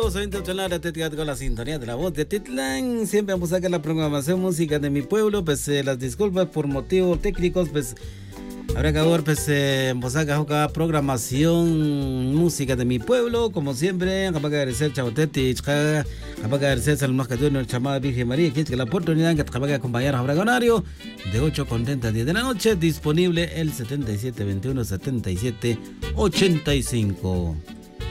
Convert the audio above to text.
amigos, soy Intochanara, con la sintonía de la voz de Titlán. Siempre vamos a sacar la programación música de mi pueblo. Pues las disculpas por motivos técnicos, pues habrá que ver, pues vamos a sacar programación música de mi pueblo. Como siempre, capaz de agradecer Chaboteti, capaz de agradecer al Mascatuno, el chamada Virgen María, que es la oportunidad que capaz de acompañarnos a Bragonario de 8:30 a 10 de la noche. Disponible el 7721 7785.